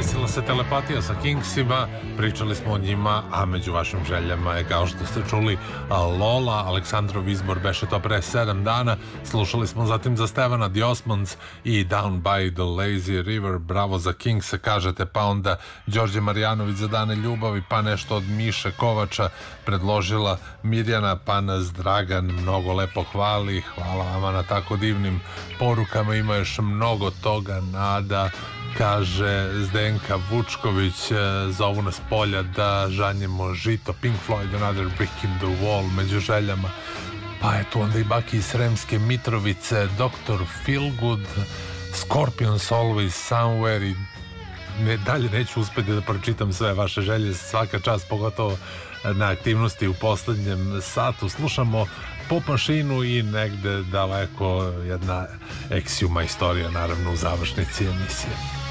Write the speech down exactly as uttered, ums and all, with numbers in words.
Desila se telepatija sa Kingsima, pričali smo o njima, a među vašim željama je, kao što ste čuli, Lola. Aleksandrov izbor beše to pre sedam dana. Slušali smo zatim za Stevana The Osmonds i Down by the Lazy River. Bravo za Kingse, kažete. Pa onda Đorđe Marjanović za Dane ljubavi, pa nešto od Miše Kovača predložila Mirjana, pa nas Dragan mnogo lepo hvali. Hvala vama na tako divnim porukama, ima još mnogo toga. Nada kaže, Zdenka Vučković, zovu nas polja da žanjemo žito. Pink Floyd, Another Brick in the Wall među željama. Pa je tu onda i Baki iz Sremske Mitrovice, doktor Feelgood, Scorpions Always Somewhere i ne, dalje neću uspjeti da pročitam sve vaše želje, svaka čast, pogotovo na aktivnosti u poslednjem satu. Slušamo Pop mašinu i negde daleko jedna Exiuma istorija, naravno u završnici emisije.